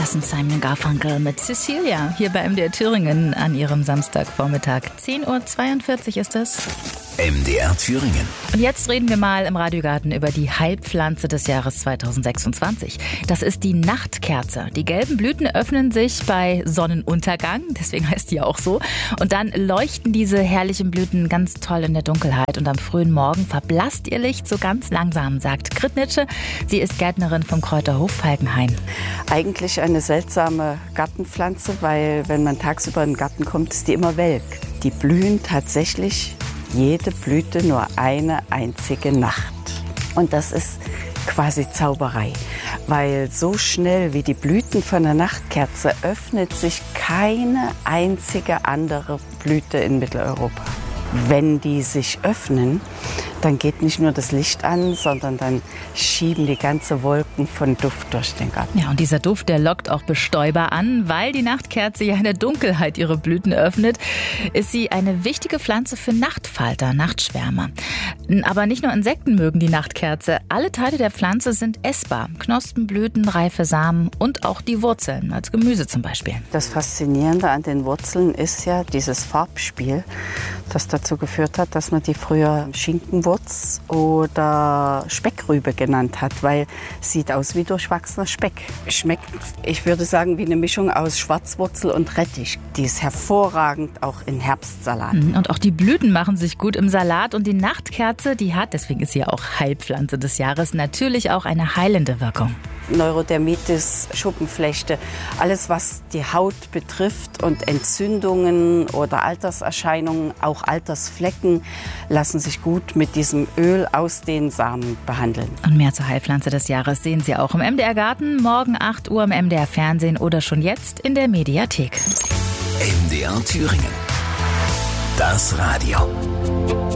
Das sind Simon Garfunkel mit Cecilia hier bei MDR Thüringen an ihrem Samstagvormittag. 10.42 Uhr ist es. MDR Thüringen. Und jetzt reden wir mal im Radiogarten über die Heilpflanze des Jahres 2026. Das ist die Nachtkerze. Die gelben Blüten öffnen sich bei Sonnenuntergang, deswegen heißt die ja auch so. Und dann leuchten diese herrlichen Blüten ganz toll in der Dunkelheit. Und am frühen Morgen verblasst ihr Licht so ganz langsam, sagt Grit Nitsche. Sie ist Gärtnerin vom Kräuterhof Falkenhain. Eigentlich eine seltsame Gartenpflanze, weil wenn man tagsüber in den Garten kommt, ist die immer welk. Die blühen tatsächlich jede Blüte nur eine einzige Nacht. Und das ist quasi Zauberei, weil so schnell wie die Blüten von der Nachtkerze öffnet sich keine einzige andere Blüte in Mitteleuropa. Wenn die sich öffnen, dann geht nicht nur das Licht an, sondern dann schieben die ganze Wolken von Duft durch den Garten. Ja, und dieser Duft, der lockt auch Bestäuber an, weil die Nachtkerze ja in der Dunkelheit ihre Blüten öffnet, ist sie eine wichtige Pflanze für Nachtfalter, Nachtschwärmer. Aber nicht nur Insekten mögen die Nachtkerze. Alle Teile der Pflanze sind essbar. Knospen, Blüten, reife Samen und auch die Wurzeln, als Gemüse zum Beispiel. Das Faszinierende an den Wurzeln ist ja dieses Farbspiel, das dazu geführt hat, dass man die früher Schinkenwurz oder Speckrübe genannt hat, weil es sieht aus wie durchwachsener Speck. Schmeckt, ich würde sagen, wie eine Mischung aus Schwarzwurzel und Rettich. Die ist hervorragend auch in Herbstsalaten. Und auch die Blüten machen sich gut im Salat. Und die Nachtkerze, die hat, deswegen ist sie ja auch Heilpflanze des Jahres, natürlich auch eine heilende Wirkung. Neurodermitis, Schuppenflechte, alles was die Haut betrifft und Entzündungen oder Alterserscheinungen, auch Altersflecken, lassen sich gut mit diesem Öl aus den Samen behandeln. Und mehr zur Heilpflanze des Jahres sehen Sie auch im MDR Garten, morgen 8 Uhr im MDR Fernsehen oder schon jetzt in der Mediathek. MDR Thüringen. Das Radio.